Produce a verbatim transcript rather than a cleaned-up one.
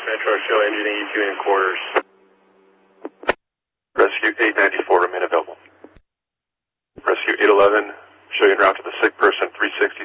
Metro, show engine E two in quarters. Rescue eight ninety-four, remain available. Rescue eight eleven, show you en route to the sick person three sixty.